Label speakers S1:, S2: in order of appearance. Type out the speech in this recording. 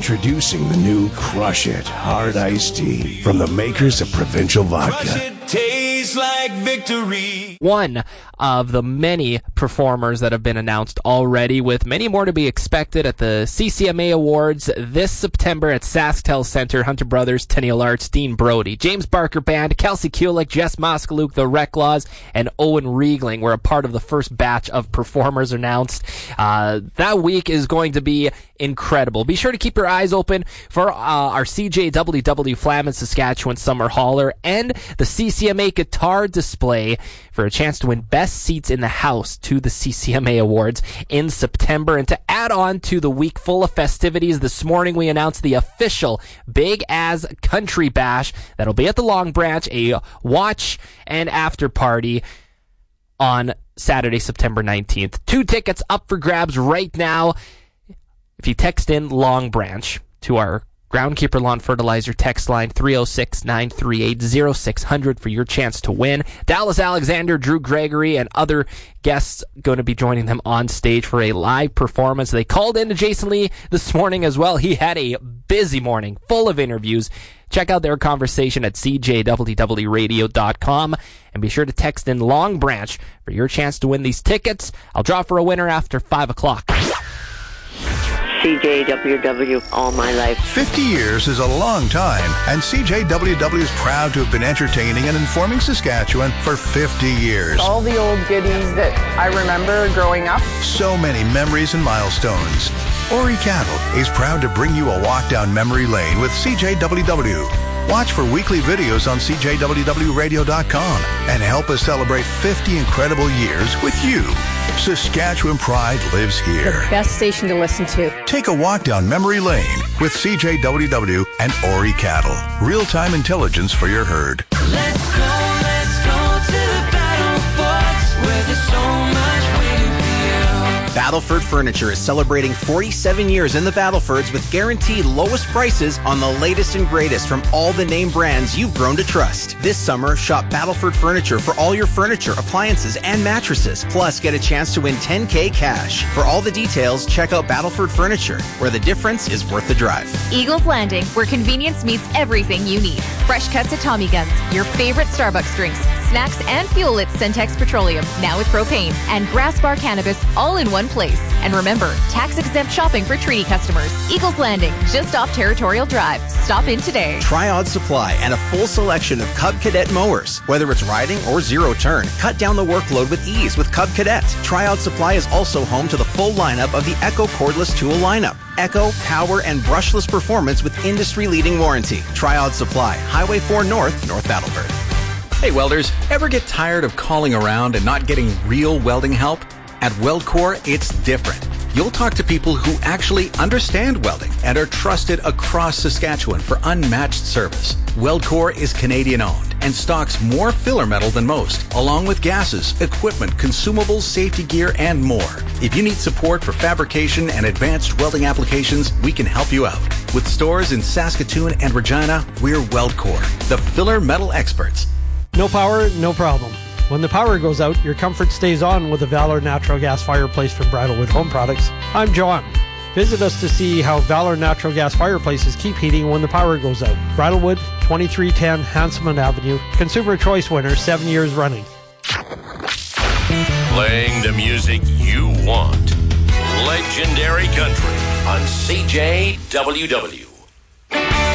S1: Introducing the new Crush It Hard Iced Tea from the makers of Provincial Vodka.
S2: Crush it, tastes like victory.
S3: One of the many performers that have been announced already, with many more to be expected at the CCMA Awards this September at SaskTel Center. Hunter Brothers, Tenniel Arts, Dean Brody, James Barker Band, Kelsey Kulik, Jess Moskaluk, The Reclaws, and Owen Riegling were a part of the first batch of performers announced. That week is going to be incredible. Be sure to keep your eyes open for our CJWW Flam Saskatchewan Summer Hauler and the CCMA Guitar Display for a chance to win Best Seats in the House to the CCMA Awards in September. And to add on to the week full of festivities, this morning we announced the official Big As Country Bash that'll be at the Long Branch, a watch and after party on Saturday, September 19th. 2 tickets up for grabs right now. If you text in Long Branch to our Groundkeeper Lawn Fertilizer text line 306-938-0600 for your chance to win. Dallas Alexander, Drew Gregory, and other guests going to be joining them on stage for a live performance. They called in to Jason Lee this morning as well. He had a busy morning full of interviews. Check out their conversation at cjwwradio.com and be sure to text in Long Branch for your chance to win these tickets. I'll draw for a winner after 5 o'clock.
S4: CJWW all my life.
S5: 50 years is a long time, and CJWW is proud to have been entertaining and informing Saskatchewan for 50 years.
S6: All the old goodies that I remember growing up.
S5: So many memories and milestones. Ori Cattle is proud to bring you a walk down memory lane with CJWW. Watch for weekly videos on CJWWradio.com and help us celebrate 50 incredible years with you. Saskatchewan pride lives here.
S6: The best station to listen to.
S5: Take a walk down memory lane with CJWW and Ori Cattle. Real-time intelligence for your herd.
S2: Let's go to the battle forts where there's so much waiting for you.
S7: Battleford Furniture is celebrating 47 years in the Battlefords with guaranteed lowest prices on the latest and greatest from all the name brands you've grown to trust. This summer, shop Battleford Furniture for all your furniture, appliances, and mattresses. Plus, get a chance to win $10K cash. For all the details, check out Battleford Furniture, where the difference is worth the drive.
S8: Eagles Landing, where convenience meets everything you need. Fresh cuts at Tommy Guns, your favorite Starbucks drinks, snacks, and fuel at Centex Petroleum, now with propane, and Grass Bar Cannabis, all in one place. And remember, tax-exempt shopping for treaty customers. Eagles Landing, just off Territorial Drive. Stop in today.
S7: Triod Supply and a full selection of Cub Cadet mowers. Whether it's riding or zero turn, cut down the workload with ease with Cub Cadet. Triod Supply is also home to the full lineup of the Echo cordless tool lineup. Echo, power, and brushless performance with industry-leading warranty. Triod Supply, Highway 4 North, North Battleford.
S9: Hey welders, ever get tired of calling around and not getting real welding help? At Weldcore, it's different. You'll talk to people who actually understand welding and are trusted across Saskatchewan for unmatched service. Weldcore is Canadian-owned and stocks more filler metal than most, along with gases, equipment, consumables, safety gear, and more. If you need support for fabrication and advanced welding applications, we can help you out. With stores in Saskatoon and Regina, we're Weldcore, the filler metal experts.
S10: No power, no problem. When the power goes out, your comfort stays on with the Valor Natural Gas Fireplace from Bridalwood Home Products. I'm John. Visit us to see how Valor Natural Gas Fireplaces keep heating when the power goes out. Bridalwood, 2310 Hanselman Avenue. Consumer Choice winner, 7 years running.
S11: Playing the music you want. Legendary Country on CJWW.